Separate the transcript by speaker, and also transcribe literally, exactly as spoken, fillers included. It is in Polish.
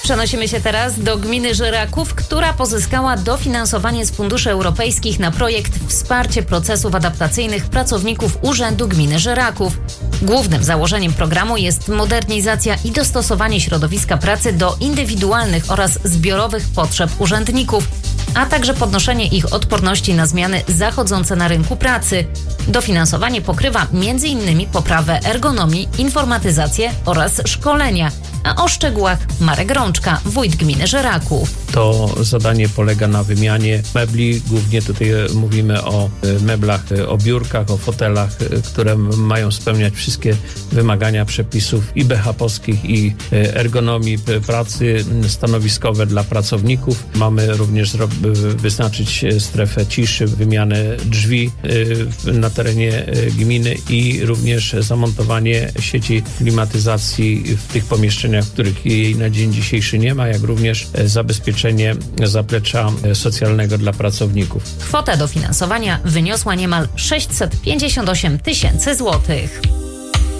Speaker 1: Przenosimy się teraz do gminy Żyraków, która pozyskała dofinansowanie z funduszy europejskich na projekt Wsparcie procesów adaptacyjnych pracowników Urzędu Gminy Żyraków. Głównym założeniem programu jest modernizacja i dostosowanie środowiska pracy do indywidualnych oraz zbiorowych potrzeb urzędników, a także podnoszenie ich odporności na zmiany zachodzące na rynku pracy. Dofinansowanie pokrywa między innymi poprawę ergonomii, informatyzację oraz szkolenia. A o szczegółach Marek Rączka, wójt gminy Żyraków.
Speaker 2: To zadanie polega na wymianie mebli. Głównie tutaj mówimy o meblach, o biurkach, o fotelach, które mają spełniać wszystkie wymagania przepisów i be ha pe-owskich, i ergonomii pracy, stanowiskowe dla pracowników. Mamy również wyznaczyć strefę ciszy, wymianę drzwi na terenie gminy i również zamontowanie sieci klimatyzacji w tych pomieszczeniach, w których jej na dzień dzisiejszy nie ma, jak również zabezpieczenie zaplecza socjalnego dla pracowników.
Speaker 1: Kwota dofinansowania wyniosła niemal sześćset pięćdziesiąt osiem tysięcy złotych.